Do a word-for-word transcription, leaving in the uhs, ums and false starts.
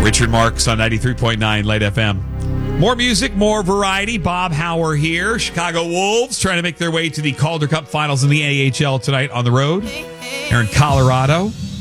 Richard Marks on ninety-three point nine Light F M. More music, more variety. Bob Hauer here. Chicago Wolves trying to make their way to the Calder Cup Finals in the A H L tonight on the road. They're in Colorado.